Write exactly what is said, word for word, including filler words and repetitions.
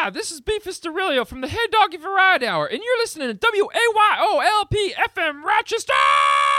Hi, this is Beefus Aurelio from the Hey Doggy Variety Hour, and you're listening to W A Y O L P F M Rochester!